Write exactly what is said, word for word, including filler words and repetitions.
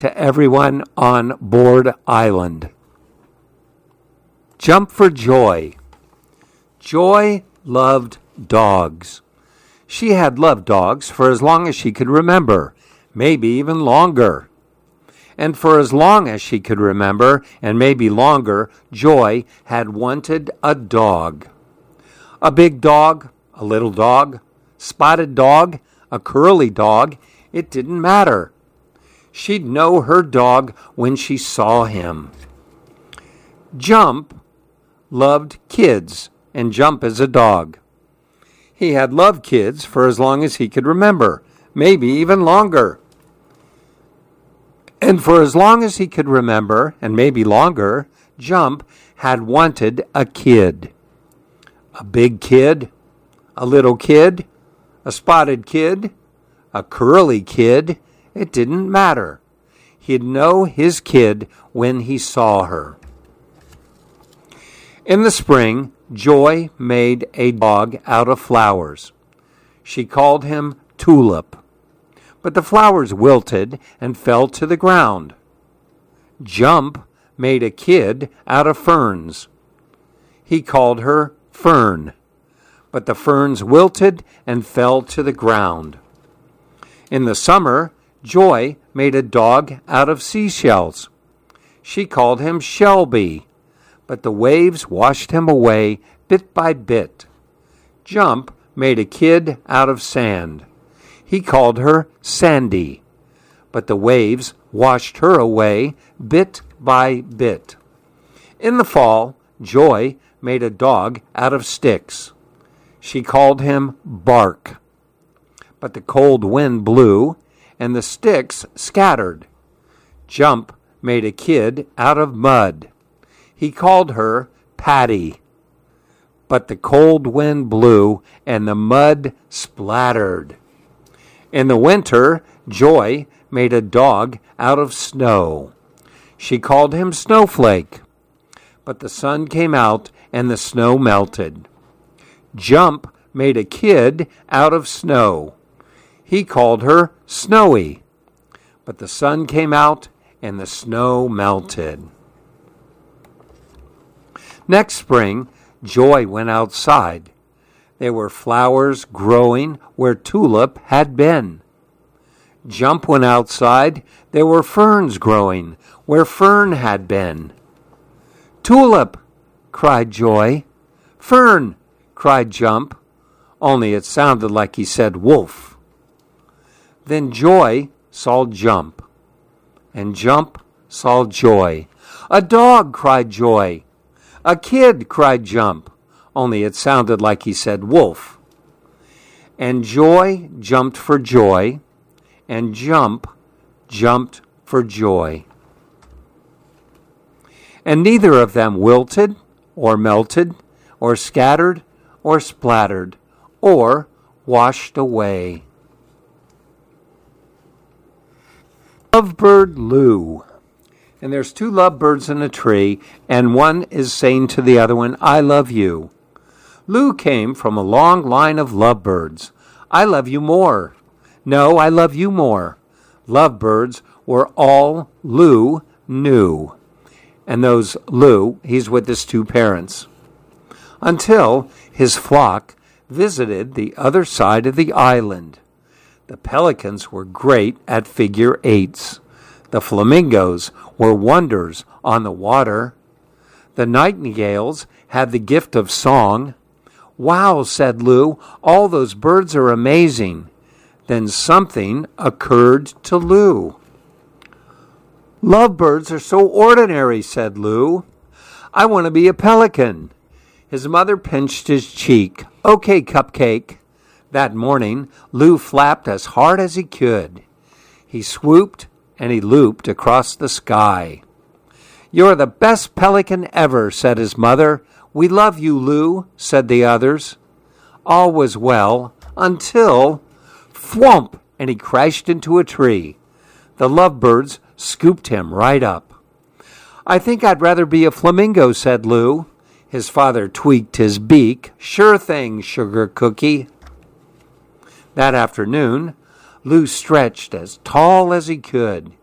to everyone on Board Island. Jump for Joy. Joy loved dogs. She had loved dogs for as long as she could remember, maybe even longer. And for as long as she could remember, and maybe longer, Joy had wanted a dog. A big dog, a little dog, spotted dog, a curly dog, it didn't matter. She'd know her dog when she saw him. Jump loved kids, and Jump is a dog. He had loved kids for as long as he could remember, maybe even longer. And for as long as he could remember, and maybe longer, Jump had wanted a kid. A big kid, a little kid, a spotted kid, a curly kid, it didn't matter. He'd know his kid when he saw her. In the spring, Joy made a dog out of flowers. She called him Tulip, but the flowers wilted and fell to the ground. Jump made a kid out of ferns. He called her Fern, but the ferns wilted and fell to the ground. In the summer, Joy made a dog out of seashells. She called him Shelby, but the waves washed him away bit by bit. Jump made a kid out of sand. He called her Sandy, but the waves washed her away bit by bit. In the fall, Joy made a dog out of sticks. She called him Bark, but the cold wind blew and the sticks scattered. Jump made a kid out of mud. He called her Patty, but the cold wind blew and the mud splattered. In the winter, Joy made a dog out of snow. She called him Snowflake, but the sun came out and the snow melted. Jump made a kid out of snow. He called her Snowy, but the sun came out and the snow melted. Next spring, Joy went outside. There were flowers growing where Tulip had been. Jump went outside. There were ferns growing where Fern had been. Tulip, cried Joy. Fern, cried Jump, only it sounded like he said wolf. Then Joy saw Jump, and Jump saw Joy. A dog, cried Joy. A kid, cried Jump, only it sounded like he said wolf. And Joy jumped for joy, and Jump jumped for joy. And neither of them wilted, or melted, or scattered, or splattered, or washed away. Lovebird Lou. And there's two lovebirds in a tree, and one is saying to the other one, I love you. Lou came from a long line of lovebirds. I love you more. No, I love you more. Lovebirds were all Lou knew. And those Lou, he's with his two parents. Until his flock visited the other side of the island. The pelicans were great at figure eights. The flamingos were wonders on the water. The nightingales had the gift of song. Wow, said Lou, all those birds are amazing. Then something occurred to Lou. Lovebirds are so ordinary, said Lou. I want to be a pelican. His mother pinched his cheek. Okay, Cupcake. That morning, Lou flapped as hard as he could. He swooped and he looped across the sky. You're the best pelican ever, said his mother. We love you, Lou, said the others. All was well until, thwomp, and he crashed into a tree. The lovebirds scooped him right up. I think I'd rather be a flamingo, said Lou. His father tweaked his beak. Sure thing, Sugar Cookie. That afternoon, Lou stretched as tall as he could.